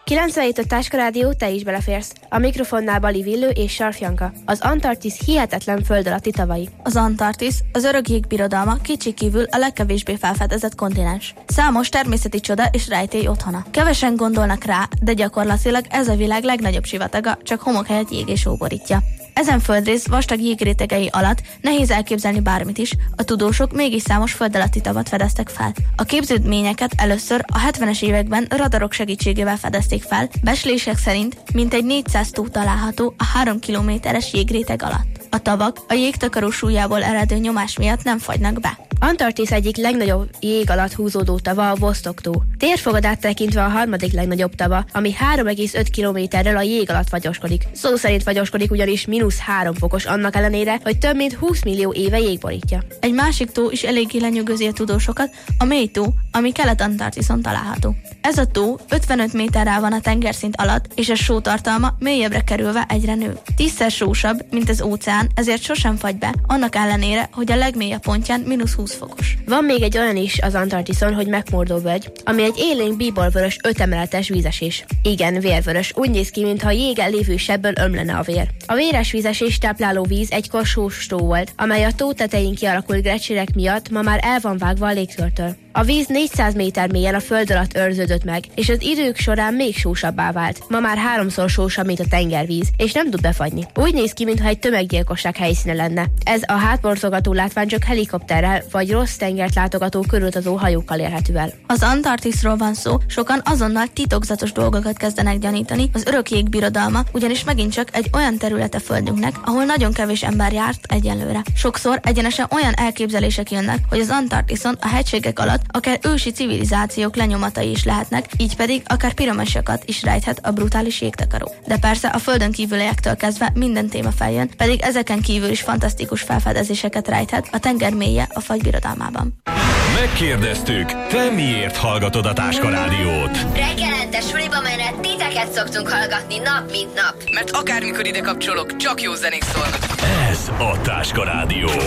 97 a Táska Rádió, te is beleférsz. A mikrofonnál Bali Villő és Sarf Janka. Az Antarktisz hihetetlen föld alatti tavai. Az Antarktisz, az örök jég birodalma, kicsi kívül a legkevésbé felfedezett kontinens. Számos természeti csoda és rejtély otthona. Kevesen gondolnak rá, de gyakorlatilag ez a világ legnagyobb sivataga, csak homok helyett jég és hó borítja. Ezen földrész vastag jégrétegei alatt nehéz elképzelni bármit is, a tudósok mégis számos föld alatti tavat fedeztek fel. A képződményeket először a 70-es években radarok segítségével fedezték fel, becslések szerint mintegy 400 tó található a 3 kilométeres jégréteg alatt. A tavak a jégtakaró súlyából eredő nyomás miatt nem fagynak be. Antarktisz egyik legnagyobb jég alatt húzódó tava a Vostok-tó. Térfogadát tekintve a harmadik legnagyobb tava, ami 3,5 kilométerrel a jég alatt fagyoskodik. Szó szerint fagyoskodik, ugyanis -3 fokos annak ellenére, hogy több mint 20 millió éve jég borítja. Egy másik tó is eléggé lenyűgözi a tudósokat, a Mély-tó, ami Kelet-Antarktiszon található. Ez a tó 55 méterrel van a tengerszint alatt, és a sótartalma mélyebbre kerülve egyre nő. 10-szer sósabb, mint az óceán, ezért sosem fagy be, annak ellenére, hogy a legmélyebb pontján -20 fokos. Van még egy olyan is az Antarktiszon, hogy McMurdo völgy, ami egy élénk bíborvörös 5 emeletes vízesés. Igen, vérvörös, úgy néz ki, mintha a jégen lévő sebből ömlene a vér. A véres vízesés tápláló víz egykor sós tó volt, amely a tó tetején kialakult gleccserek miatt ma már el van vágva a légkörtől. A víz 400 méter mélyen a föld alatt őrződött meg, és az idők során még sósabbá vált. Ma már 3-szor sósabb, mint a tengervíz, és nem tud befagyni. Úgy néz ki, mintha egy tömeggyilkosság helyszíne lenne. Ez a hátborzongató látvány csak helikopterrel vagy rossz tengert látogató körülutazó hajókkal érhető el. Az Antarktiszról van szó, sokan azonnal titokzatos dolgokat kezdenek gyanítani, az örök jég birodalma ugyanis megint csak egy olyan területe földünknek, ahol nagyon kevés ember járt egyelőre. Sokszor egyenesen olyan elképzelések jönnek, hogy az Antarktiszon a hegységek alatt akár ősi civilizációk lenyomatai is lehetnek, így pedig akár piramisokat is rejthet a brutális jégtakaró. De persze a földön kívüliektől kezdve minden téma feljön, pedig ezeken kívül is fantasztikus felfedezéseket rejthet a tenger mélye a fagy birodalmában. Megkérdeztük, te miért hallgatod a Táska Rádiót? Reggelente suliba menet titeket szoktunk hallgatni nap mint nap. Mert akármikor ide kapcsolok, csak jó zenék szólnak. Ez a Táska Rádió.